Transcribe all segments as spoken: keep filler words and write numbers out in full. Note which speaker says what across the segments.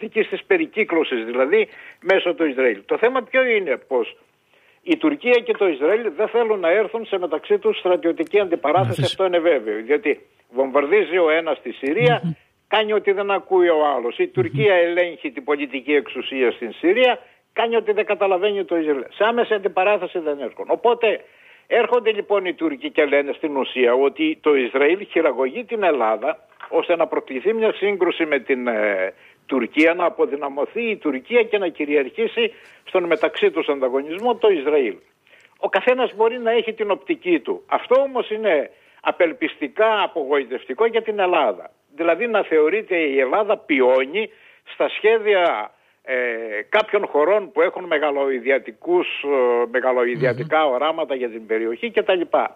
Speaker 1: πολιτικής της περικύκλωσης, δηλαδή μέσω του Ισραήλ. Το θέμα ποιο είναι? Πως η Τουρκία και το Ισραήλ δεν θέλουν να έρθουν σε μεταξύ τους στρατιωτική αντιπαράθεση, αυτό είναι βέβαιο. Γιατί βομβαρδίζει ο ένας στη Συρία, mm-hmm. κάνει ότι δεν ακούει ο άλλος. Η Τουρκία mm-hmm. ελέγχει την πολιτική εξουσία στην Συρία, κάνει ότι δεν καταλαβαίνει το Ισραήλ. Σε άμεση αντιπαράθεση δεν έρχονται. Οπότε έρχονται λοιπόν οι Τούρκοι και λένε στην ουσία ότι το Ισραήλ χειραγωγεί την Ελλάδα ώστε να προκληθεί μια σύγκρουση με την ε, Τουρκία, να αποδυναμωθεί η Τουρκία και να κυριαρχήσει στον μεταξύ τους ανταγωνισμό το Ισραήλ. Ο καθένας μπορεί να έχει την οπτική του. Αυτό όμως είναι απελπιστικά απογοητευτικό για την Ελλάδα. Δηλαδή να θεωρείται η Ελλάδα πιόνι στα σχέδια ε, κάποιων χωρών που έχουν μεγαλοειδιατικούς, ε, μεγαλοειδιατικά mm-hmm. οράματα για την περιοχή κτλ.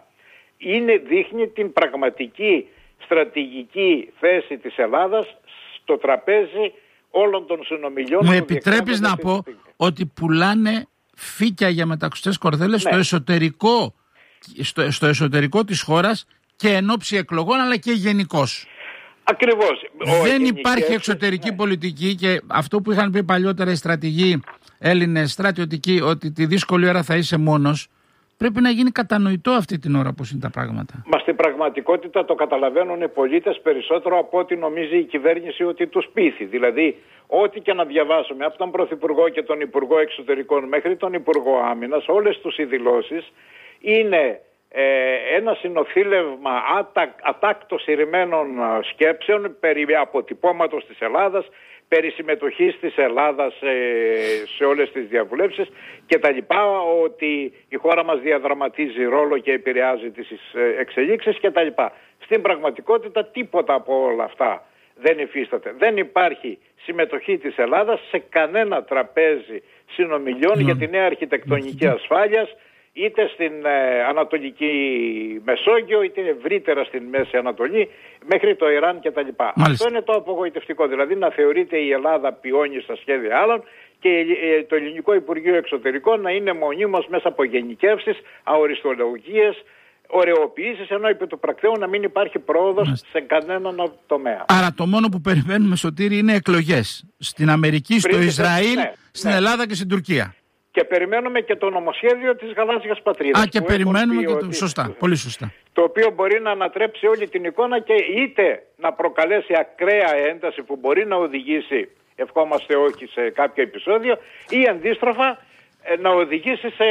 Speaker 1: Είναι, δείχνει την πραγματική στρατηγική θέση της Ελλάδας στο τραπέζι όλων των συνομιλιών.
Speaker 2: Μου επιτρέπεις να πω ότι πουλάνε φύκια για μεταξωτές κορδέλες ναι. στο, εσωτερικό, στο, στο εσωτερικό της χώρας και εν ώψη εκλογών, αλλά και γενικώς.
Speaker 1: Ακριβώς.
Speaker 2: Δεν ο, υπάρχει εξωτερική ναι. πολιτική, και αυτό που είχαν πει παλιότερα οι στρατηγοί Έλληνες στρατιωτικοί, ότι τη δύσκολη ώρα θα είσαι μόνος, πρέπει να γίνει κατανοητό αυτή την ώρα πώς είναι τα πράγματα.
Speaker 1: Μα στην πραγματικότητα το καταλαβαίνουν οι πολίτες περισσότερο από ό,τι νομίζει η κυβέρνηση ότι τους πείθει. Δηλαδή, ό,τι και να διαβάσουμε από τον Πρωθυπουργό και τον Υπουργό Εξωτερικών μέχρι τον Υπουργό Άμυνας, όλες τους οι δηλώσεις είναι ε, ένα συνοθήλευμα ατα, ατάκτως ηρημένων σκέψεων περί αποτυπώματος της Ελλάδας, περί συμμετοχής της Ελλάδας σε, σε όλες τις διαβουλεύσεις και τα λοιπά, ότι η χώρα μας διαδραματίζει ρόλο και επηρεάζει τις εξελίξεις και τα λοιπά. Στην πραγματικότητα τίποτα από όλα αυτά δεν υφίσταται. Δεν υπάρχει συμμετοχή της Ελλάδας σε κανένα τραπέζι συνομιλιών mm. για τη νέα αρχιτεκτονική ασφάλειας, είτε στην ε, Ανατολική Μεσόγειο, είτε ευρύτερα στην Μέση Ανατολή, μέχρι το Ιράν κτλ. Αυτό είναι το απογοητευτικό. Δηλαδή να θεωρείται η Ελλάδα πιόνι στα σχέδια άλλων και ε, το Ελληνικό Υπουργείο Εξωτερικών να είναι μονίμως μέσα από γενικεύσεις, αοριστολογίες, ωρεοποιήσεις, ενώ επί του πρακτέου να μην υπάρχει πρόοδος Μάλιστα. σε κανέναν τομέα.
Speaker 2: Άρα το μόνο που περιμένουμε, Σωτήρη, είναι εκλογές. Στην Αμερική, στο Πριν, Ισραήλ, ναι, στην ναι. Ελλάδα και στην Τουρκία.
Speaker 1: Και περιμένουμε και το νομοσχέδιο της γαλάζιας πατρίδας.
Speaker 2: Α, και περιμένουμε και το... Σωστά, πολύ σωστά.
Speaker 1: Το οποίο μπορεί να ανατρέψει όλη την εικόνα και είτε να προκαλέσει ακραία ένταση που μπορεί να οδηγήσει, ευχόμαστε όχι, σε κάποιο επεισόδιο, ή αντίστροφα να οδηγήσει σε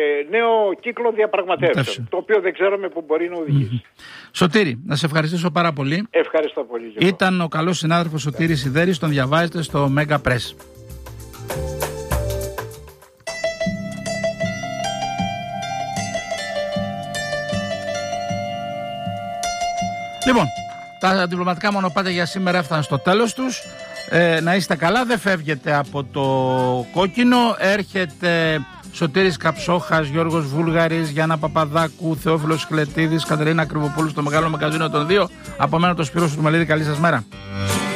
Speaker 1: νέο κύκλο διαπραγματεύσεων, το οποίο δεν ξέρουμε που μπορεί να οδηγήσει.
Speaker 2: Mm-hmm. Σωτήρη, να σε ευχαριστήσω πάρα πολύ.
Speaker 1: Ευχαριστώ πολύ.
Speaker 2: Ήταν ο καλός συνάδελφος Σωτήρης Σιδέρης, τον διαβάζετε στο Mega Press. Λοιπόν, τα διπλωματικά μονοπάτια για σήμερα έφταναν στο τέλος τους. Ε, να είστε καλά, δεν φεύγετε από το κόκκινο. Έρχεται Σωτήρης Καψόχας, Γιώργος Βούλγαρης, Γιάννα Παπαδάκου, Θεόφιλος Χλετίδης, Κατερίνα Κρυβοπούλου στο Μεγάλο Μαγκαζίνο των δύο. Από μένα το Σπύρο Στουρμελίδη, καλή σας μέρα.